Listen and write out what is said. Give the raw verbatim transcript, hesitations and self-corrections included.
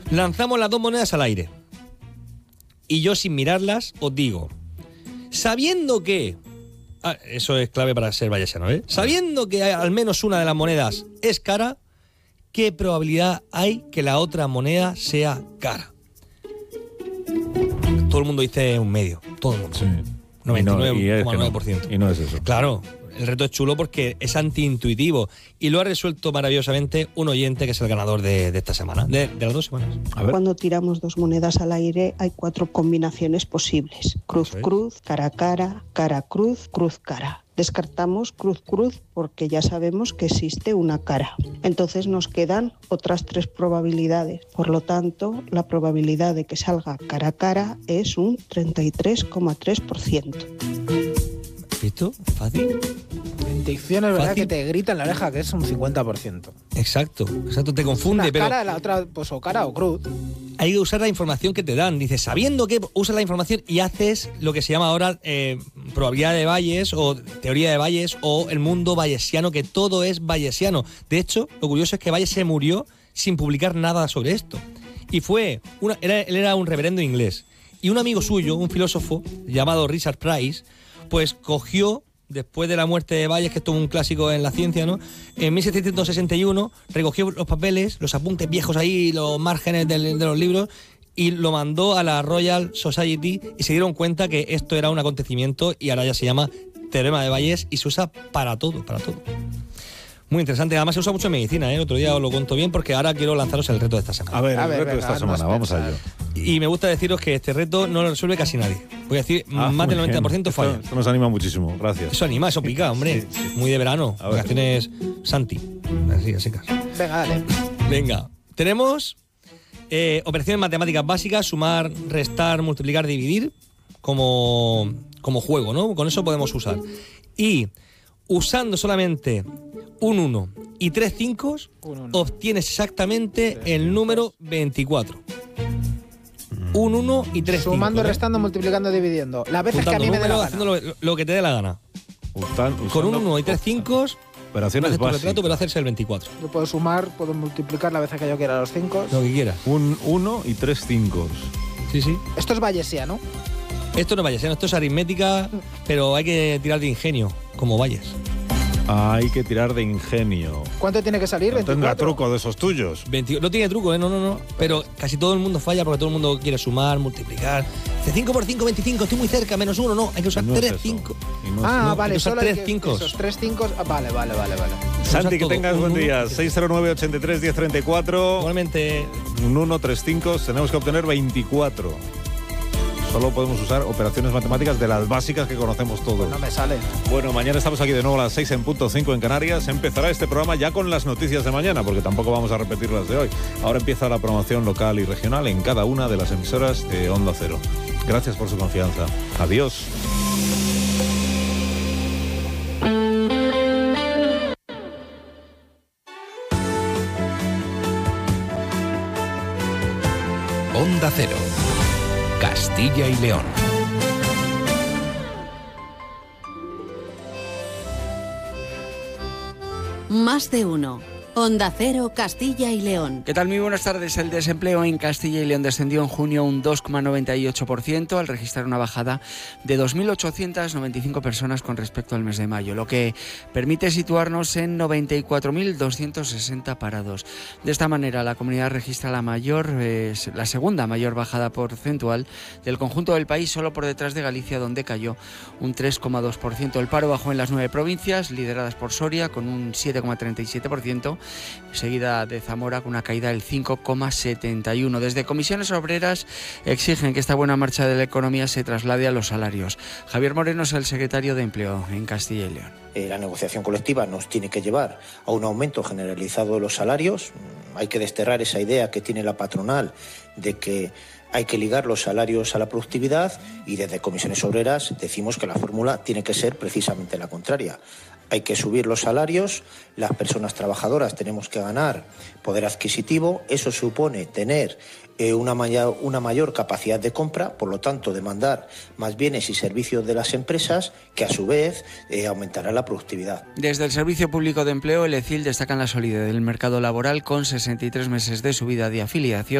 Lanzamos las dos monedas al aire. Y yo, sin mirarlas, os digo, sabiendo que... Ah, eso es clave para ser bayesiano, ¿eh? Sabiendo que al menos una de las monedas es cara, ¿qué probabilidad hay que la otra moneda sea cara? Todo el mundo dice un medio. Todo el mundo. Sí. noventa y nueve coma nueve por ciento. Y no es eso. Claro. El reto es chulo porque es antiintuitivo y lo ha resuelto maravillosamente un oyente que es el ganador de, de esta semana, de, de las dos semanas. A ver. Cuando tiramos dos monedas al aire hay cuatro combinaciones posibles. Cruz, cruz, cara, cara, cara, cruz, cruz, cara. Descartamos cruz, cruz porque ya sabemos que existe una cara. Entonces nos quedan otras tres probabilidades. Por lo tanto, la probabilidad de que salga cara, cara es un treinta y tres coma tres por ciento. ¿Visto? Fácil. En dicción es verdad Fácil. que te grita en la oreja que es un cincuenta por ciento. Exacto, exacto, te confunde, Una pero cara, la otra, pues o cara o cruz. hay que usar la información que te dan. Dices, sabiendo que usas la información y haces lo que se llama ahora eh, probabilidad de Bayes o teoría de Bayes o el mundo bayesiano, que todo es bayesiano. De hecho, lo curioso es que Bayes se murió sin publicar nada sobre esto. Y fue, una, era, él era un reverendo inglés. Y un amigo suyo, un filósofo llamado Richard Price, pues cogió, después de la muerte de Bayes, que esto es un clásico en la ciencia, ¿no? En mil setecientos sesenta y uno recogió los papeles, los apuntes viejos ahí, los márgenes de, de los libros, y lo mandó a la Royal Society y se dieron cuenta que esto era un acontecimiento y ahora ya se llama Teorema de Bayes y se usa para todo, para todo. Muy interesante, además se usa mucho en medicina, ¿eh? Otro día os lo cuento bien porque ahora quiero lanzaros el reto de esta semana. A ver, A el ver, reto de venga, esta semana, haznos vamos a pensar. ello. Y me gusta deciros que este reto no lo resuelve casi nadie. Voy a decir, Ah, más muy del noventa por ciento bien. falla. Esto, esto nos anima muchísimo, gracias. Eso anima, eso pica, hombre. Sí, sí. Muy de verano. A ver. Vacaciones Santi. Así, así casi. Venga, dale. Venga, tenemos eh, operaciones matemáticas básicas, sumar, restar, multiplicar, dividir, como, como juego, ¿no? Con eso podemos usar. Y usando solamente un uno y tres cinco, Un uno. obtienes exactamente el número veinticuatro. Un uno y tres cinco. Sumando, ¿eh? restando, multiplicando, dividiendo. Las veces que a Juntando mí me dé la números, gana. haciendo lo, lo que te dé la gana. Ustan- Con un usando uno y tres cinco, operaciones haces tu básicas. retrato, pero hacerse el veinticuatro. Yo puedo sumar, puedo multiplicar las veces que yo quiera los cinco. Lo que quieras. Un uno y tres cinco. Sí, sí. Esto es bayesiano. Esto no es bayesiano, esto es aritmética, pero hay que tirar de ingenio, como Bayes. Hay que tirar de ingenio. ¿Cuánto tiene que salir? No tendrá veinticuatro. truco de esos tuyos. veinte no tiene truco, ¿eh? No, no, no. Pero casi todo el mundo falla porque todo el mundo quiere sumar, multiplicar. Dice cinco por cinco, veinticinco, estoy muy cerca, menos uno, no. Hay que usar No es tres, eso. cinco. Y no es- Ah, No, hay vale, que usar solo hay tres que- cincos. Esos tres cinco. Ah, vale, vale, vale, vale. Santi, que todo. tengas Un buen uno, día. sí, sí. seis cero nueve, ochenta y tres, diez treinta y cuatro. Igualmente, Un uno, tres cinco. Tenemos que obtener veinticuatro. Solo podemos usar operaciones matemáticas de las básicas que conocemos todos. No me sale. Bueno, mañana estamos aquí de nuevo a las seis en punto cinco en Canarias. Empezará este programa ya con las noticias de mañana, porque tampoco vamos a repetir las de hoy. Ahora empieza la promoción local y regional en cada una de las emisoras de Onda Cero. Gracias por su confianza. Adiós. Onda Cero. Castilla y León. Más de uno. Onda Cero, Castilla y León. ¿Qué tal? Muy buenas tardes. El desempleo en Castilla y León descendió en junio un dos coma noventa y ocho por ciento al registrar una bajada de dos mil ochocientas noventa y cinco personas con respecto al mes de mayo, lo que permite situarnos en noventa y cuatro mil doscientos sesenta parados. De esta manera, la comunidad registra la mayor, eh, la segunda mayor bajada porcentual del conjunto del país, solo por detrás de Galicia, donde cayó un tres coma dos por ciento. El paro bajó en las nueve provincias, lideradas por Soria, con un siete coma treinta y siete por ciento, seguida de Zamora con una caída del cinco coma setenta y uno por ciento. Desde Comisiones Obreras exigen que esta buena marcha de la economía se traslade a los salarios. Javier Moreno es el secretario de Empleo en Castilla y León. Eh, la negociación colectiva nos tiene que llevar a un aumento generalizado de los salarios. Hay que desterrar esa idea que tiene la patronal de que hay que ligar los salarios a la productividad, y desde Comisiones Obreras decimos que la fórmula tiene que ser precisamente la contraria. Hay que subir los salarios, las personas trabajadoras tenemos que ganar poder adquisitivo, eso supone tener eh, una, mayor, una mayor capacidad de compra, por lo tanto demandar más bienes y servicios de las empresas, que a su vez eh, aumentará la productividad. Desde el Servicio Público de Empleo, el E C I L destacan la solidez del mercado laboral con sesenta y tres meses de subida de afiliación